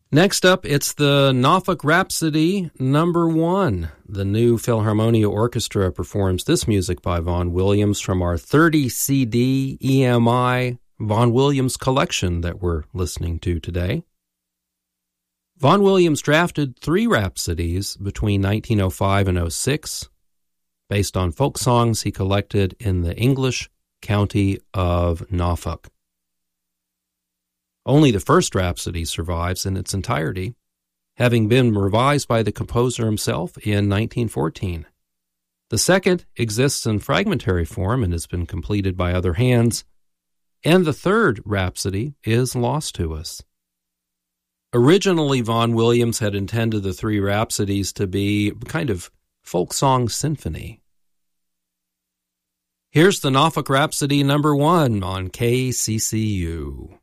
Next up, it's the Norfolk Rhapsody number 1. The New Philharmonia Orchestra performs this music by Vaughan Williams from our 30-CD EMI Vaughan Williams collection that we're listening to today. Vaughan Williams drafted 3 rhapsodies between 1905 and 06, based on folk songs he collected in the English county of Norfolk. Only the first rhapsody survives in its entirety, having been revised by the composer himself in 1914. The second exists in fragmentary form and has been completed by other hands, and the third rhapsody is lost to us. Originally, Vaughan Williams had intended the 3 rhapsodies to be a kind of folk song symphony. Here's the Norfolk Rhapsody number 1 on KCCU.